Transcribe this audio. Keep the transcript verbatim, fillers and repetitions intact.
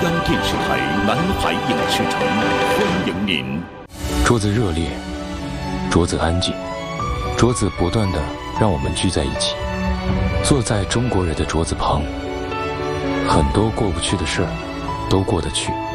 央电视台南海影视城欢迎您。 桌子热烈，桌子安静，桌子不断的让我们聚在一起，坐在中国人的桌子旁，很多过不去的事儿都过得去。